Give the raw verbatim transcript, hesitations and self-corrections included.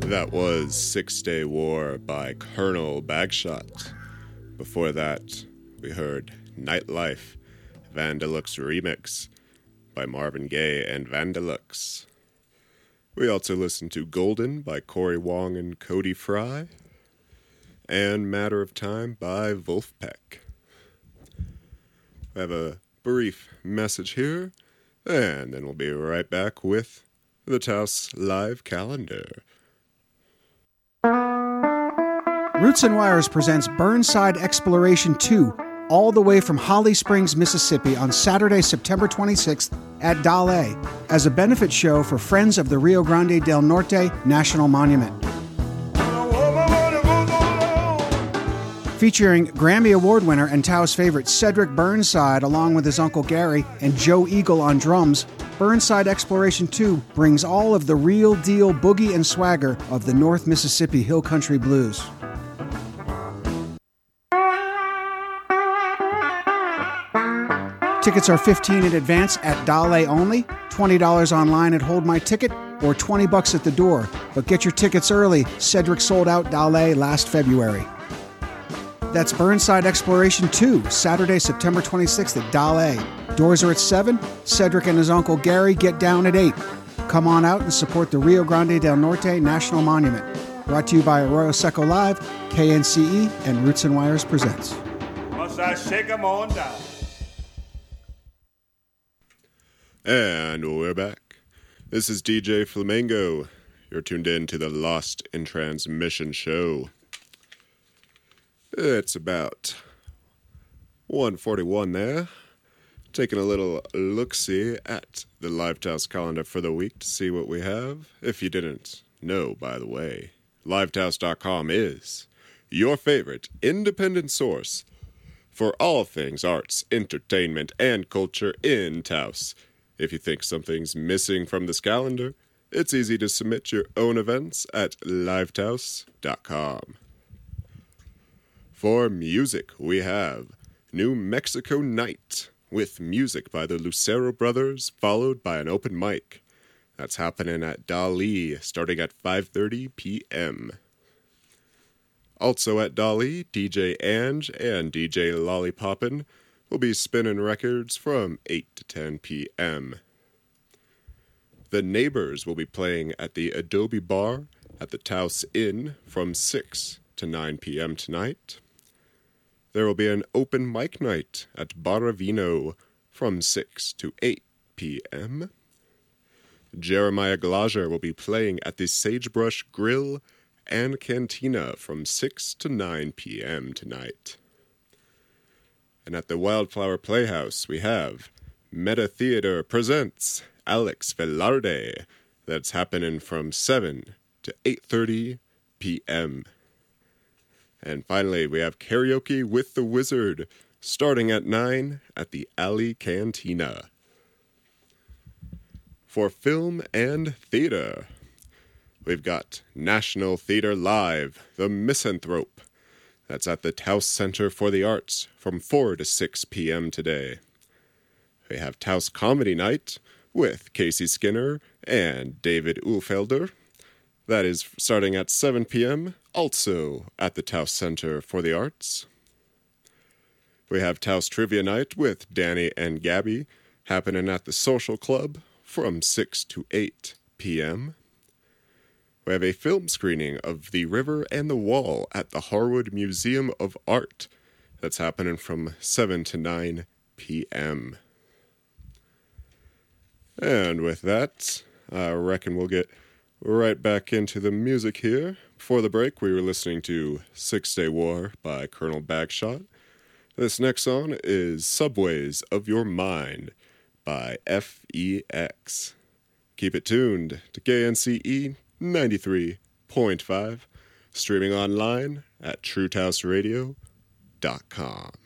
That was Six Day War by Colonel Bagshot. Before that, we heard Nightlife, Vandalux Remix by Marvin Gaye and Vandalux. We also listened to Golden by Corey Wong and Cody Fry, and Matter of Time by Wolfpack. I have a brief message here, and then we'll be right back with the Taos Live Calendar. Roots and Wires presents Burnside Exploration two, all the way from Holly Springs, Mississippi, on Saturday, September twenty-sixth at Dale, as a benefit show for Friends of the Rio Grande del Norte National Monument. Featuring Grammy Award winner and Taos favorite Cedric Burnside, along with his Uncle Gary and Joe Eagle on drums, Burnside Exploration two brings all of the real deal boogie and swagger of the North Mississippi Hill Country Blues. Tickets are fifteen dollars in advance at Dale only, twenty dollars online at Hold My Ticket, or twenty bucks at the door. But get your tickets early. Cedric sold out Dale last February. That's Burnside Exploration two, Saturday, September twenty-sixth at Dale. Doors are at seven. Cedric and his Uncle Gary get down at eight. Come on out and support the Rio Grande del Norte National Monument. Brought to you by Arroyo Seco Live, K N C E, and Roots and Wires presents. Must I shake 'em on down? And we're back. This is D J Flamingo. You're tuned in to the Lost in Transmission show. It's about one forty-one there. Taking a little look-see at the Live Taos calendar for the week to see what we have. If you didn't know, by the way, live taos dot com is your favorite independent source for all things arts, entertainment, and culture in Taos. If you think something's missing from this calendar, it's easy to submit your own events at live taos dot com. For music, we have New Mexico Night with music by the Lucero Brothers, followed by an open mic. That's happening at Dali, starting at five thirty p.m. Also at Dali, D J Ange and D J Lollipoppin' will be spinning records from eight to ten p.m. The Neighbors will be playing at the Adobe Bar at the Taos Inn from six to nine p.m. tonight. There will be an open mic night at Baravino from six to eight p.m. Jeremiah Glazer will be playing at the Sagebrush Grill and Cantina from six to nine p.m. tonight. And at the Wildflower Playhouse, we have Meta Theater presents Alex Velarde. That's happening from seven to eight thirty p.m. And finally, we have Karaoke with the Wizard, starting at nine at the Alley Cantina. For film and theater, we've got National Theater Live, The Misanthrope. That's at the Taos Center for the Arts from four to six p.m. today. We have Taos Comedy Night with Casey Skinner and David Ulfelder. That is starting at seven p.m., also at the Taos Center for the Arts. We have Taos Trivia Night with Danny and Gabby, happening at the Social Club from six to eight p.m. We have a film screening of The River and the Wall at the Harwood Museum of Art. That's happening from seven to nine p.m. And with that, I reckon we'll get right back into the music here. Before the break, we were listening to Six Day War by Colonel Bagshot. This next song is Subways of Your Mind by F E X. Keep it tuned to K N C E ninety-three point five, streaming online at true taos radio dot com.